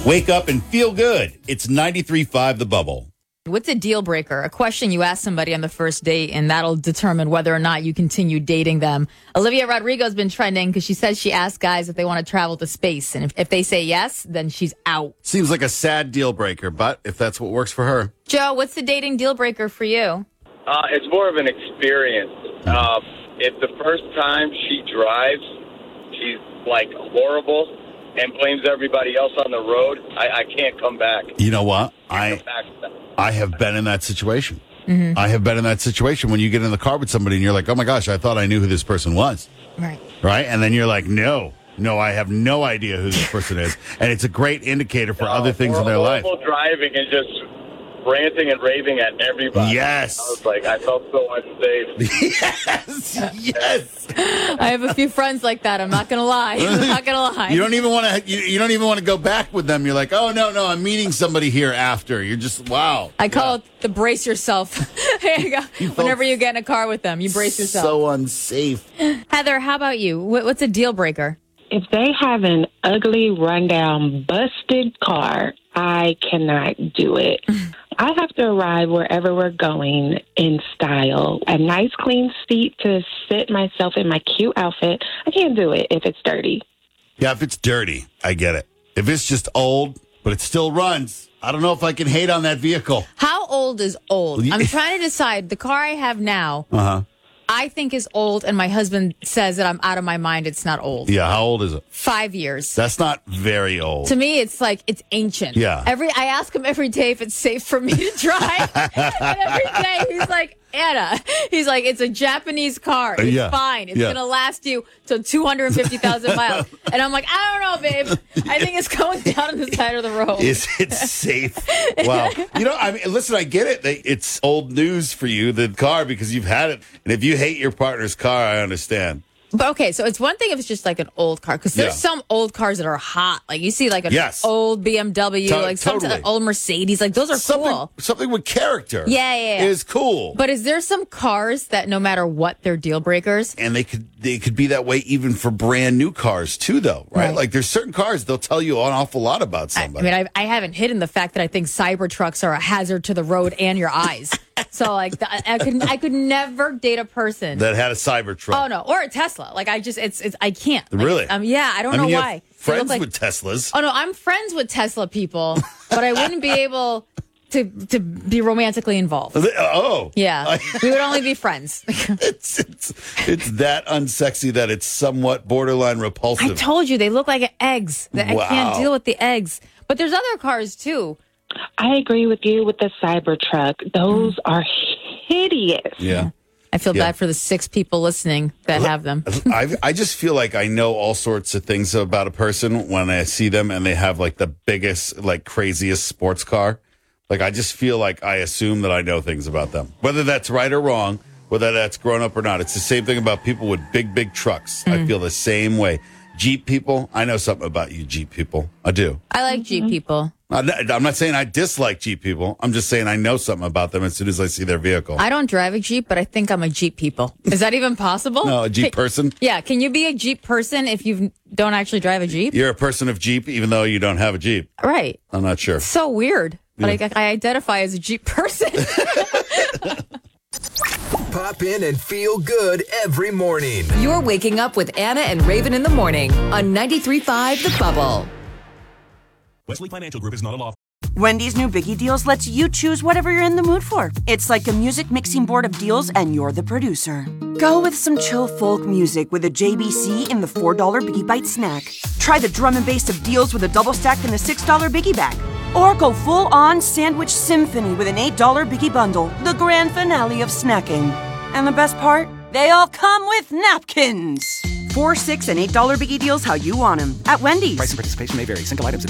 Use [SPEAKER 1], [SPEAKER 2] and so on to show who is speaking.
[SPEAKER 1] Wake up and feel good. It's 93.5 The Bubble.
[SPEAKER 2] What's a deal breaker? A question you ask somebody on the first date, and that'll determine whether or not you continue dating them. Olivia Rodrigo's been trending because she says she asks guys if they want to travel to space. And if they say yes, then she's out.
[SPEAKER 1] Seems like a sad deal breaker, but if that's what works for her.
[SPEAKER 2] Joe, what's the dating deal breaker for you?
[SPEAKER 3] It's more of an experience. If the first time she drives, she's like horrible and blames everybody else on the road, I can't come back.
[SPEAKER 1] You know what? I have been in that situation. Mm-hmm. I have been in that situation when you get in the car with somebody and you're like, oh my gosh, I thought I knew who this person was. Right? And then you're like, no, I have no idea who this person is. And it's a great indicator for other things in their life.
[SPEAKER 3] Driving and just ranting and raving at everybody.
[SPEAKER 1] Yes.
[SPEAKER 3] I was like, I felt so unsafe.
[SPEAKER 1] Yes.
[SPEAKER 2] I have a few friends like that. I'm not gonna lie.
[SPEAKER 1] You don't even want to. You don't even want to go back with them. You're like, oh no, I'm meeting somebody here after. You're just wow.
[SPEAKER 2] I call it the brace yourself. Here you go. Whenever you get in a car with them, you brace yourself.
[SPEAKER 1] So unsafe.
[SPEAKER 2] Heather, how about you? What's a deal breaker?
[SPEAKER 4] If they have an ugly, rundown, busted car, I cannot do it. I have to arrive wherever we're going in style. A nice, clean seat to sit myself in my cute outfit. I can't do it if it's dirty.
[SPEAKER 1] Yeah, if it's dirty, I get it. If it's just old, but it still runs, I don't know if I can hate on that vehicle.
[SPEAKER 2] How old is old? I'm trying to decide. The car I have now, I think is old, and my husband says that I'm out of my mind. It's not old.
[SPEAKER 1] Yeah, how old is it?
[SPEAKER 2] 5 years.
[SPEAKER 1] That's not very old.
[SPEAKER 2] To me, it's like it's ancient.
[SPEAKER 1] Yeah.
[SPEAKER 2] I ask him every day if it's safe for me to drive, and every day he's like, Anna, he's like, it's a Japanese car. It's fine. It's going to last you till 250,000 miles. And I'm like, I don't know, babe. I think it's going down on the side of the road.
[SPEAKER 1] Is it safe? Wow. I mean, listen, I get it. It's old news for you, the car, because you've had it. And if you hate your partner's car, I understand.
[SPEAKER 2] But okay, so it's one thing if it's just like an old car, because there's some old cars that are hot. Like you see like an old BMW, some old Mercedes, like those are cool.
[SPEAKER 1] Something with character.
[SPEAKER 2] Yeah.
[SPEAKER 1] Is cool.
[SPEAKER 2] But is there some cars that no matter what, they're deal breakers?
[SPEAKER 1] And they could be that way even for brand new cars too, though, right? Like there's certain cars, they'll tell you an awful lot about somebody.
[SPEAKER 2] I mean, I haven't hidden the fact that I think Cybertrucks are a hazard to the road and your eyes. So like I could never date a person
[SPEAKER 1] that had a Cybertruck.
[SPEAKER 2] Oh no, or a Tesla. Like I can't. Like,
[SPEAKER 1] really?
[SPEAKER 2] Yeah, I don't know why.
[SPEAKER 1] Friends with Teslas.
[SPEAKER 2] Oh no, I'm friends with Tesla people, but I wouldn't be able to be romantically involved.
[SPEAKER 1] Oh.
[SPEAKER 2] Yeah. We would only be friends.
[SPEAKER 1] It's that unsexy that it's somewhat borderline repulsive.
[SPEAKER 2] I told you they look like eggs. I can't deal with the eggs. But there's other cars too.
[SPEAKER 4] I agree with you with the Cybertruck. Those are hideous.
[SPEAKER 1] Yeah.
[SPEAKER 2] I feel bad for the 6 people listening that have them.
[SPEAKER 1] I just feel like I know all sorts of things about a person when I see them and they have like the biggest, like craziest sports car. Like I just feel like I assume that I know things about them. Whether that's right or wrong, whether that's grown up or not. It's the same thing about people with big trucks. I feel the same way. Jeep people, I know something about you Jeep people. I do.
[SPEAKER 2] I like Jeep people.
[SPEAKER 1] I'm not saying I dislike Jeep people. I'm just saying I know something about them as soon as I see their vehicle.
[SPEAKER 2] I don't drive a Jeep, but I think I'm a Jeep people. Is that even possible?
[SPEAKER 1] No, a Jeep person?
[SPEAKER 2] Yeah. Can you be a Jeep person if you don't actually drive a Jeep?
[SPEAKER 1] You're a person of Jeep even though you don't have a Jeep.
[SPEAKER 2] Right.
[SPEAKER 1] I'm not sure.
[SPEAKER 2] It's so weird. But I identify as a Jeep person.
[SPEAKER 5] Pop in and feel good every morning.
[SPEAKER 6] You're waking up with Anna and Raven in the morning on 93.5 The Bubble.
[SPEAKER 7] Wesley Financial Group is not a law.
[SPEAKER 8] Wendy's new Biggie Deals lets you choose whatever you're in the mood for. It's like a music mixing board of deals, and you're the producer. Go with some chill folk music with a JBC in the $4 Biggie Bite snack. Try the drum and bass of deals with a double stack in the $6 Biggie Bag. Or go full-on sandwich symphony with an $8 Biggie Bundle, the grand finale of snacking. And the best part? They all come with napkins. $4, $6, and $8 Biggie Deals how you want them at Wendy's.
[SPEAKER 7] Price and participation may vary. Single items